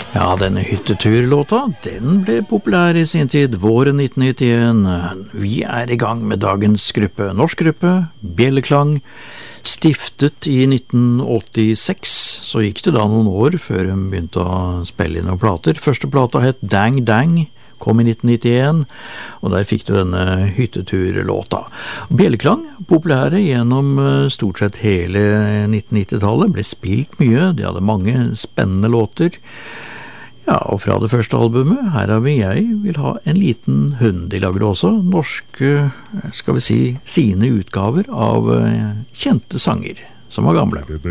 Ja, denne hytteturlåta, den ble populær i sin tid, våren 1991. Vi er i gang med dagens gruppe, norsk gruppe, Bjelleklang. Stiftet i 1986, så gikk det da noen år før hun begynte å spille inn noen plater. Første plata het Dang Dang, kom i 1991, og der fikk du denne hytteturlåta. Bjelleklang, populære gjennom stort sett hele 1990-tallet, ble spilt mye, de hadde mange spennende låter. Ja, og fra det første albumet, her har vi Jeg vil ha en liten hund. De lager også norske, skal vi si, sine utgaver av kjente sanger, som var gamle.